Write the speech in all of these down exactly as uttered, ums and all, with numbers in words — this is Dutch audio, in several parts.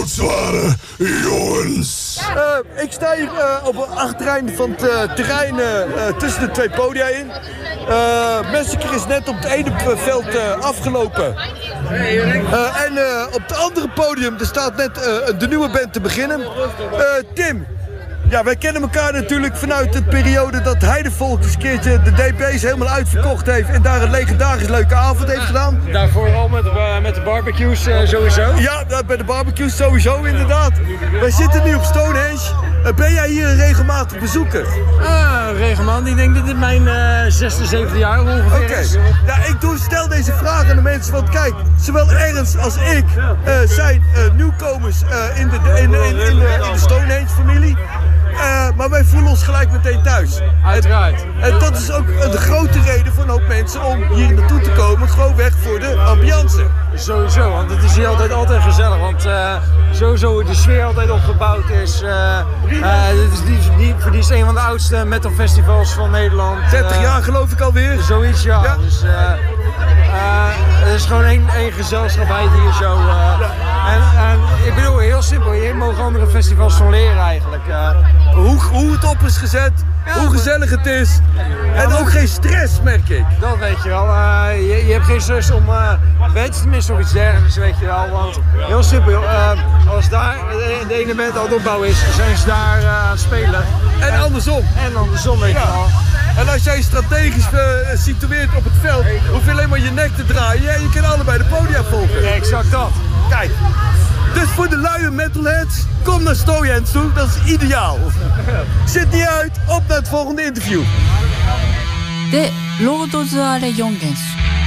bloedzware jongens. Uh, ik sta hier uh, op het achtereinde van het uh, terrein uh, tussen de twee podia in. Uh, Massacre is net op het ene veld uh, afgelopen. Uh, en uh, op het andere podium er staat net uh, de nieuwe band te beginnen. Uh, Tim, ja, wij kennen elkaar natuurlijk vanuit de periode dat Heidevolk eens een keertje de D B's helemaal uitverkocht heeft en daar een legendarisch leuke avond heeft gedaan. Daarvoor al met, uh, met de barbecues uh, sowieso? Ja, bij de barbecues sowieso inderdaad. Wij zitten nu op Stonehenge. Uh, ben jij hier een regelmatig bezoeker? Ah, regelmatig. Ik denk dat dit mijn uh, zesde, zevende jaar ongeveer okay. is. Ja, ik doe, stel deze vraag aan de mensen, want kijk, zowel Ernst als ik uh, zijn uh, nieuwkomers uh, in de, in de, in, in de, in de Stonehenge-familie. Uh, maar wij voelen ons gelijk meteen thuis. Uiteraard. En, en dat is ook uh, de grote reden voor een hoop mensen om hier naartoe te komen. Gewoon weg voor de ambiance. Sowieso, want het is hier altijd, altijd gezellig. Want uh, sowieso hoe de sfeer altijd opgebouwd is. Uh, uh, dit is die, die, die is een van de oudste metalfestivals van Nederland. dertig jaar geloof ik alweer. Zoiets, ja. ja. Dus, uh, uh, er is gewoon één, één gezelschapheid hier zo. Uh, en, en ik bedoel, heel simpel. Hier mogen andere festivals van leren eigenlijk. Uh, Hoe, hoe het op is gezet, ja, hoe gezellig het is. Ja, en ook geen stress, merk ik. Dat weet je wel. Uh, je, je hebt geen stress om uh, bands te missen of iets dergelijks, weet je wel. Want heel simpel, uh, als daar de, de ene band aan het opbouwen is, zijn ze daar uh, aan het spelen. En, en andersom. En andersom, weet ja. je wel. En als jij strategisch uh, situeert op het veld, hoef je alleen maar je nek te draaien. Ja, je kan allebei de podia volgen. Ja, exact dat. Kijk. Dus voor de luie metalheads, kom naar Stonehenge toe, dat is ideaal. Zit niet uit, op naar het volgende interview. De Lord Zare Jongens.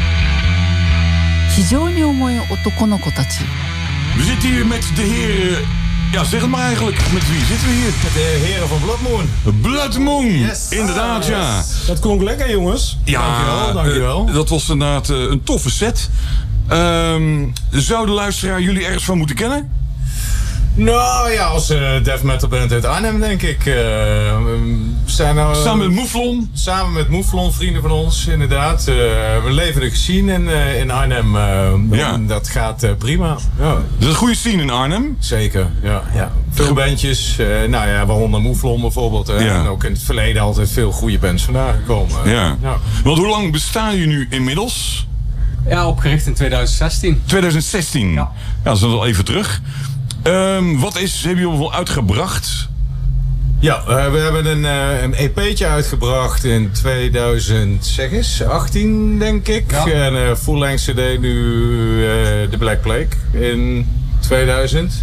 非常に重い男の子たち. We zitten hier met de heren... Ja, zeg het maar eigenlijk. Met wie zitten we hier? Met de heren van Blood Moon. Blood Moon, yes. Inderdaad, yes. Ja. Dat klonk lekker, jongens. Ja, dankjewel, dankjewel. Uh, dat was inderdaad uh, een toffe set. Um, zou de luisteraar jullie ergens van moeten kennen? Nou ja, als uh, death metal band uit Arnhem, denk ik. Uh, we zijn nou, uh, samen met Mouflon? Samen met Mouflon, vrienden van ons, inderdaad. Uh, we leven de scene in, uh, in Arnhem. Uh, ja. Dat gaat uh, prima. Ja. Dat is een goede scene in Arnhem? Zeker, ja. ja. Veel bandjes. Uh, nou ja, waaronder Mouflon bijvoorbeeld. Uh, ja. En ook in het verleden altijd veel goede bands vandaan gekomen. Uh, ja. ja. Want hoe lang bestaan jullie nu inmiddels? Ja, opgericht in twintig zestien. twintig zestien? Ja. Ja, dat is al even terug. Um, wat is, hebben jullie wel uitgebracht? Ja, uh, we hebben een, uh, een E P'tje uitgebracht in tweeduizend, zeg eens, achttien denk ik. Ja. En uh, full-length C D nu uh, The Black Plague in tweeduizend.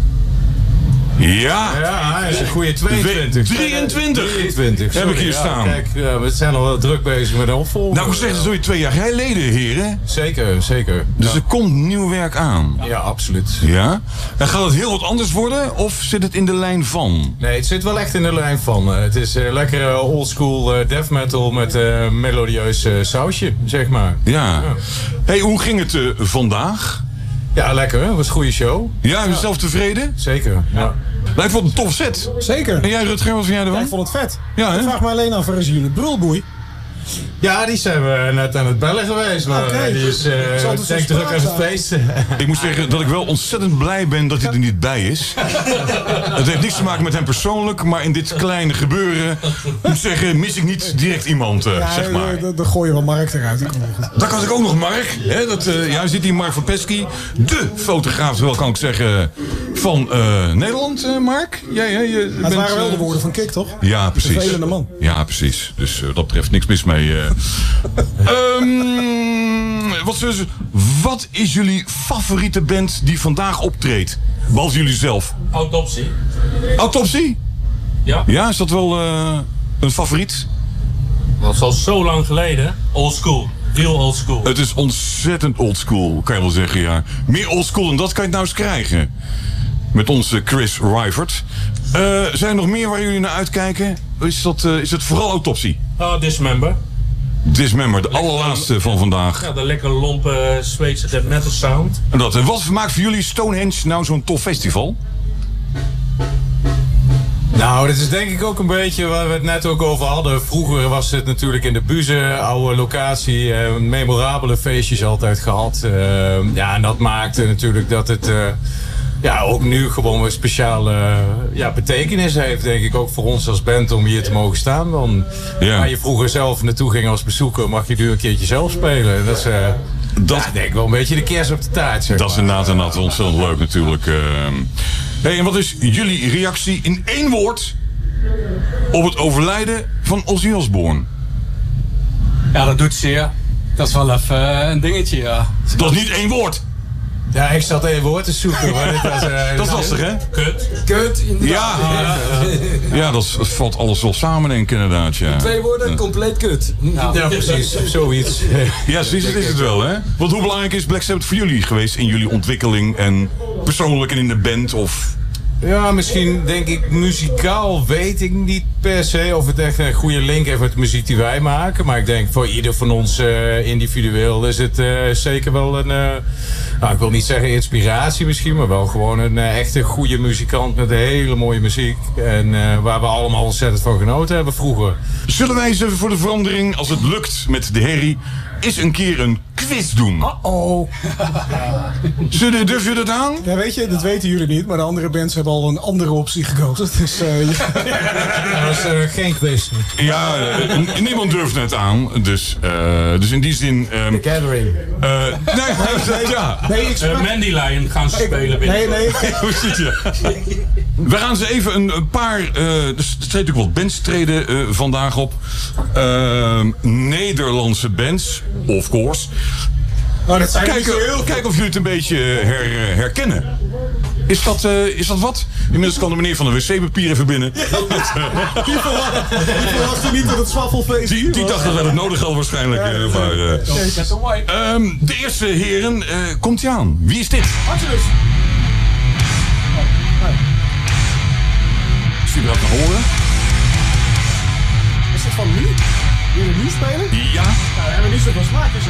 Ja, ja, hij is een goede tweeëntwintig. drieëntwintig. drieëntwintig heb ik hier ja, staan. Kijk, ja, we zijn al wel druk bezig met de opvolger. Nou, ik zeg, dat is je twee jaar geleden, heren. Zeker, zeker. Dus ja. er komt nieuw werk aan. Ja, absoluut. Ja? En gaat het heel wat anders worden, of zit het in de lijn van? Nee, het zit wel echt in de lijn van. Uh, het is uh, lekker uh, oldschool uh, death metal met uh, melodieus uh, sausje, zeg maar. Ja. ja. Hey, hoe ging het uh, vandaag? Ja, lekker. Het was een goede show. Ja, ben je zelf tevreden? Zeker, ja. Lijkt wel een tof set. Zeker. En jij, Rutger, wat vind jij ervan? Ja, ik vond het vet. Ja, ik vraag me alleen af, waar is jullie brulboei? Ja, die zijn we net aan het bellen geweest. Maar okay. Die is uh, denk druk als het feest. Ik moet zeggen dat ik wel ontzettend blij ben dat hij er niet bij is. Het heeft niks te maken met hem persoonlijk, maar in dit kleine gebeuren moet ik zeggen, mis ik niet direct iemand, uh, ja, zeg maar. Dan gooi je wel Mark eruit. Dan kan ik ook nog Mark. Hè, dat, uh, ja, zit hier Mark van Pesky, de fotograaf, wel kan ik zeggen, van uh, Nederland, uh, Mark. Jij, ja, je het bent, waren wel uh, de woorden van Kik, toch? Ja, precies. Een vervelende man. Ja, precies. Dus uh, dat betreft niks mis mee. Uh. um, wat, wat is jullie favoriete band die vandaag optreedt? Behalve jullie zelf. Autopsie. Autopsie? Ja. Ja, is dat wel uh, een favoriet? Dat is al zo lang geleden. Old school. Real old school. Het is ontzettend old school, kan je wel zeggen, ja. Meer old school dan dat kan je nou eens krijgen. Met onze Chris Ryford. Uh, zijn er nog meer waar jullie naar uitkijken? Is dat, uh, is het vooral Autopsie? Ah, uh, Dismember. Dismember, de lekker, allerlaatste van vandaag. Ja, de lekker lompe Zweedse death metal sound. En dat, en wat maakt voor jullie Stonehenge nou zo'n tof festival? Nou, dit is denk ik ook een beetje waar we het net ook over hadden. Vroeger was het natuurlijk in de Buze, oude locatie, eh, memorabele feestjes altijd gehad. Uh, ja, en dat maakte natuurlijk dat het uh, ja, ook nu gewoon een speciale ja, betekenis heeft, denk ik, ook voor ons als band om hier te mogen staan. Dan, Ja. waar je vroeger zelf naartoe ging als bezoeker, mag je nu een keertje zelf spelen. En dat is, uh, Dat- ja, denk ik wel een beetje de kers op de taart. Zeg Dat is maar. inderdaad, inderdaad ontzettend leuk natuurlijk. Uh. Hey, en wat is jullie reactie in één woord op het overlijden van Ozzy Osbourne? Ja, dat doet zeer. Dat is wel even eh, een dingetje, ja. Dat is niet één woord. Ja, ik zat even woord te zoeken. Maar dit was, uh, Dat is lastig, hè? Kut. Kut, inderdaad. Ja, ja dat, is- dat valt alles wel samen, denk ik, inderdaad. Ja, Twee woorden, compleet kut. Ja, precies. Zoiets. ja precies, dat is het wel, hè? Want hoe belangrijk is Black Sabbath voor jullie geweest in jullie ontwikkeling en persoonlijk en in de band? Of... Ja, misschien denk ik muzikaal weet ik niet per se of het echt een goede link heeft met de muziek die wij maken. Maar ik denk voor ieder van ons uh, individueel is het uh, zeker wel een, uh, nou ik wil niet zeggen inspiratie misschien, maar wel gewoon een uh, echte goede muzikant met een hele mooie muziek. En uh, waar we allemaal ontzettend van genoten hebben vroeger. Zullen wij eens even voor de verandering, als het lukt met de herrie, eens een keer een quiz doen? Oh. Zullen, durf je dat aan? Ja, weet je, dat weten jullie niet, maar de andere bands hebben al een andere optie gekozen. Dus, uh, ja. Dat was uh, geen quiz. Ja, uh, niemand durft het aan. Dus, uh, dus in die zin... Um, The Gathering. Uh, nee, ja. Nee, ik Uh, Mandy Lion gaan ze spelen binnen. Nee, nee. Precies, ja. We gaan ze even een, een paar... Uh, er treden natuurlijk wat bands treden uh, vandaag op. Uh, Nederlandse bands, of course. Oh, dat zijn er niet Kijken, zo heel veel. kijken of jullie het een beetje her, herkennen. Is dat, uh, is dat wat? Inmiddels kan de meneer van de wc-papier even binnen. Die verwachtte niet dat het zwaffelfeest Die, die was. dacht dat wij het nodig hadden waarschijnlijk. Uh, maar, uh, um, de eerste heren, uh, komt ie aan. Wie is dit? Artemis. Is die wel te horen? Is dit van nu? Wie we nu spelen? Ja. Nou, we hebben niet zoveel smaak. Dus